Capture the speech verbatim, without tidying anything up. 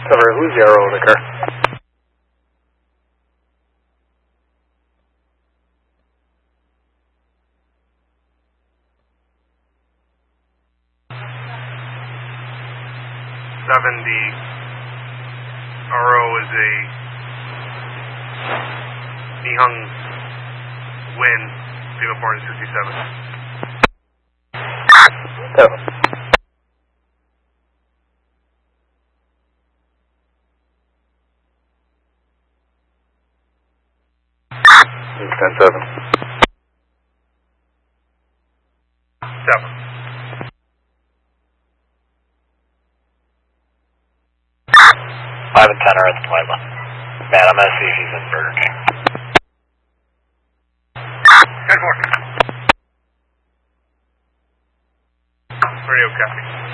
Cover, who's the arrow of the car? Seven, the R O is a Nihon Win, Singapore in sixty-seven. Seven. ten seven. Seven. Five and ten are at the point line. Man, I'm gonna see if he's in Burger King. ten four. Radio copy.